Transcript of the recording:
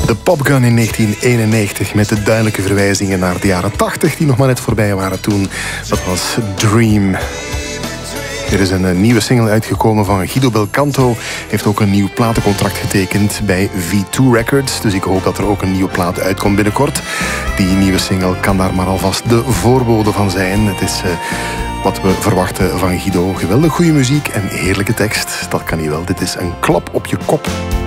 De Popgun in 1991 met de duidelijke verwijzingen naar de jaren 80 die nog maar net voorbij waren toen. Dat was Dream. Er is een nieuwe single uitgekomen van Guido Belcanto. Hij heeft ook een nieuw platencontract getekend bij V2 Records. Dus ik hoop dat er ook een nieuwe plaat uitkomt binnenkort. Die nieuwe single kan daar maar alvast de voorbode van zijn. Het is wat we verwachten van Guido. Geweldig goede muziek en heerlijke tekst. Dat kan hij wel. Dit is een klap op je kop.